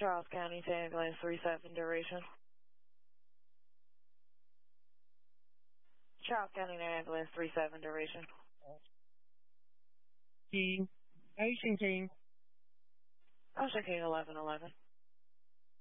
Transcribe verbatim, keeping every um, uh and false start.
Charles County, San Glen, three seven duration. Charles County, San Glen, three seven duration. King. Ocean King. Ocean King, eleven eleven.